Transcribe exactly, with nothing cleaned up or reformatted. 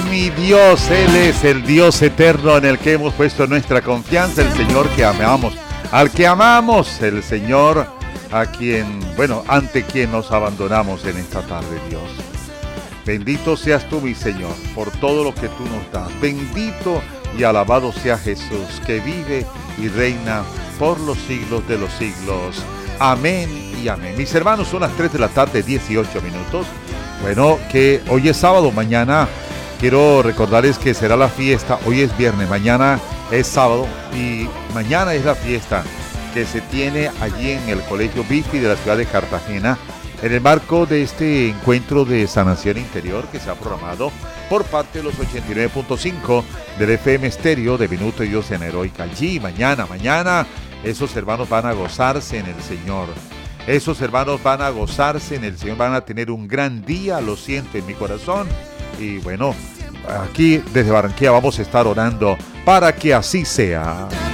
mi Dios, Él es el Dios eterno en el que hemos puesto nuestra confianza, el Señor que amamos, al que amamos, el Señor a quien, bueno, ante quien nos abandonamos en esta tarde, Dios. Bendito seas tú, mi Señor, por todo lo que tú nos das. Bendito y alabado sea Jesús, que vive y reina por los siglos de los siglos. Amén y amén. Mis hermanos, son las tres de la tarde, dieciocho minutos. Bueno, que hoy es sábado, mañana quiero recordarles que será la fiesta. Hoy es viernes, mañana es sábado y mañana es la fiesta que se tiene allí en el Colegio Bifi de la ciudad de Cartagena, en el marco de este encuentro de sanación interior que se ha programado por parte de los ochenta y nueve punto cinco del F M Estéreo de Minuto y Dios en Heroica. Allí, mañana, mañana, esos hermanos van a gozarse en el Señor. Esos hermanos van a gozarse en el Señor, van a tener un gran día, lo siento en mi corazón. Y bueno, aquí desde Barranquilla vamos a estar orando para que así sea.